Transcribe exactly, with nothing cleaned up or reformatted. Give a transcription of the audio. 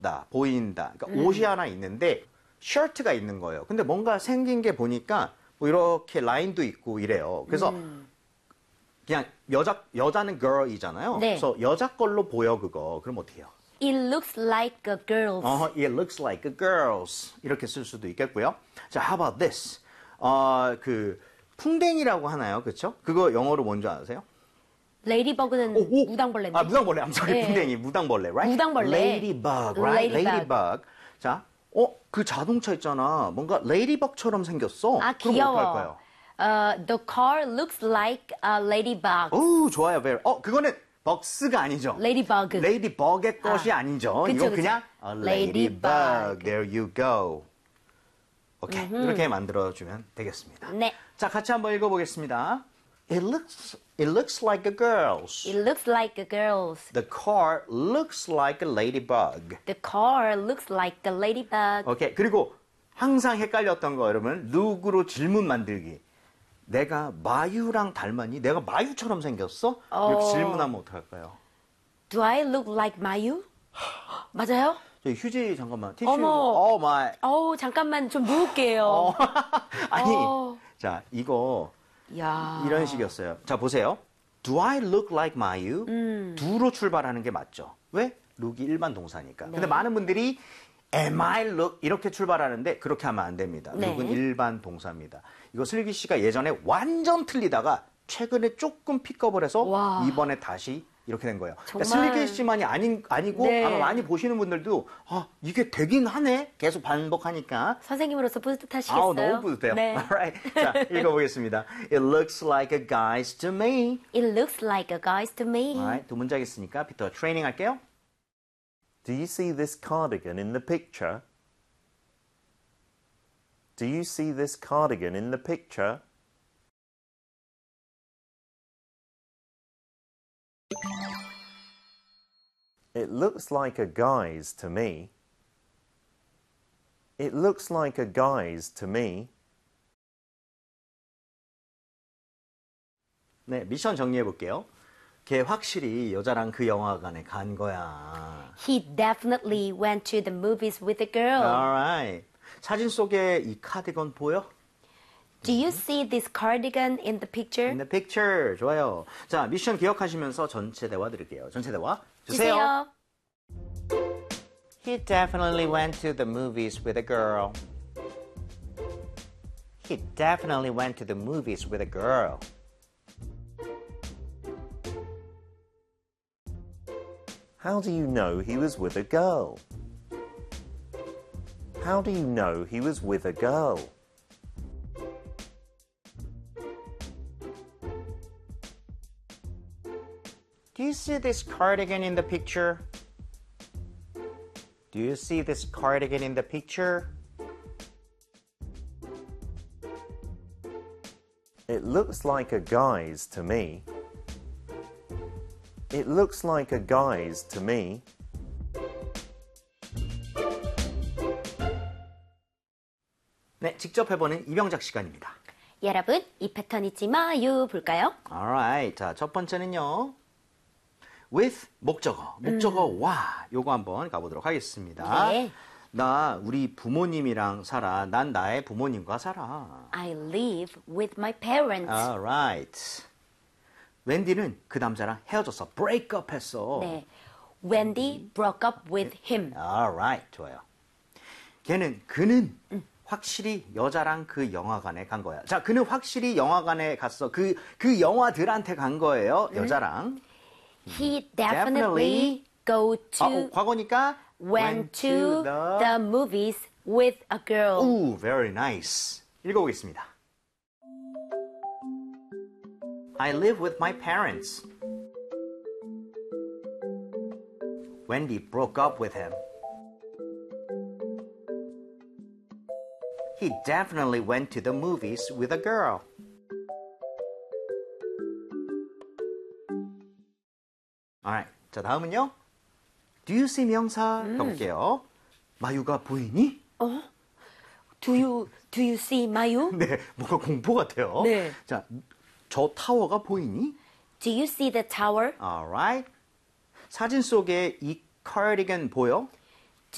다 보인다. 그러니까 음. 옷이 하나 있는데 셔츠가 있는 거예요. 근데 뭔가 생긴 게 보니까 뭐 이렇게 라인도 있고 이래요. 그래서 음. 그냥 여자 여자는 girl이잖아요. 네. 그래서 여자 걸로 보여 그거. 그럼 어떻게 해요? It looks like a girl's. 어, it looks like a girl's. 이렇게 쓸 수도 있겠고요. 자, how about this? 어, 그 풍뎅이라고 하나요? 그렇죠? 그거 영어로 뭔지 아세요? 레이디버그는 오, 오. 무당벌레인데. 아, 무당벌레. I'm sorry. 네. 풍뎅이, 무당벌레, right? 무당벌레. Ladybug, right? Ladybug. Ladybug. 자, 어, 그 자동차 있잖아. 뭔가 레이디버그처럼 생겼어. 아, 그럼 귀여워. 어떡할 거예요? Uh, the car looks like a ladybug. 오, 좋아요. very. 어, 그거는 벅스가 아니죠. Ladybug. 레이디버그의 것이 아, 아니죠. 그쵸, 이거 그쵸. 그냥 a ladybug. Ladybug. There you go. 오케이. 음흠. 이렇게 만들어주면 되겠습니다. 네. 자, 같이 한번 읽어보겠습니다. It looks, it looks like a girl's. It looks like a girl's. The car looks like a ladybug. The car looks like a ladybug. 오케이. 그리고 항상 헷갈렸던 거 여러분, 룩으로 질문 만들기. 내가 마유랑 닮았니? 내가 마유처럼 생겼어? 어... 이렇게 질문하면 어떡할까요? Do I look like 마유? 맞아요? 저희 휴지 잠깐만. 티슈. 어머. 어, 마이. 어우, 잠깐만 좀 누울게요. 어. 아니, 어. 자, 이거 야. 이런 식이었어요. 자, 보세요. Do I look like 마유? 음. do로 출발하는 게 맞죠. 왜? 룩이 일반 동사니까. 네. 근데 많은 분들이 am I look 이렇게 출발하는데 그렇게 하면 안 됩니다. 네. 룩은 일반 동사입니다. 이거 슬기 씨가 예전에 완전 틀리다가 최근에 조금 픽업을 해서 와. 이번에 다시 이렇게 된 거예요. 정말... 그러니까 슬기 씨만이 아닌, 아니고 네. 아마 많이 보시는 분들도 아, 이게 되긴 하네? 계속 반복하니까. 선생님으로서 뿌듯하시겠어요? 아우, 너무 뿌듯해요. 네. Alright. 자, 읽어보겠습니다. It looks like a guy's to me. It looks like a guy's to me. Alright, 두 문장 있으니까 비터 트레이닝 할게요. Do you see this cardigan in the picture? Do you see this cardigan in the picture? It looks like a guy's to me. It looks like a guy's to me. 네, 미션 정리해 볼게요. 걔 확실히 여자랑 그 영화관에 간 거야. He definitely went to the movies with a girl. Alright. 사진 속에 이 카디건 보여? Do you see this cardigan in the picture? In the picture. 좋아요. 자, 미션 기억하시면서 전체 대화 드릴게요. 전체 대화 주세요. 주세요. He definitely went to the movies with a girl. He definitely went to the movies with a girl. How do you know he was with a girl? How do you know he was with a girl? Do you see this cardigan in the picture? Do you see this cardigan in the picture? It looks like a guy's to me. It looks like a guy's to me. 네, 직접 해보는 이병작 시간입니다. 여러분, 이 패턴 잊지 마요. 볼까요? Alright. 자, 첫 번째는요. with 목적어. 목적어 음. 와. 요거 한번 가보도록 하겠습니다. 네. 나 우리 부모님이랑 살아. 난 나의 부모님과 살아. I live with my parents. Alright. 웬디는 그 남자랑 헤어졌어. break up 했어. 네. Wendy broke up with him. Alright. 좋아요. 걔는, 그는 음. 확실히 여자랑 그 영화관에 간 거야. 자, 그는 확실히 영화관에 갔어. 그, 그 영화들한테 간 거예요. 여자랑. He definitely go to 아, 어, 과거니까 went to the movies with a girl. Ooh, very nice. 읽어보겠습니다. I live with my parents. Wendy broke up with him. He definitely went to the movies with a girl. Alright. 자, 다음은요. Do you see 명사 음. 가볼게요. 마유가 보이니? 어? Do you do you see 마유? 네, 뭔가 공포 같아요. 네. 자, 저 타워가 보이니? Do you see the tower? Alright. 사진 속에 이 카디건 보여?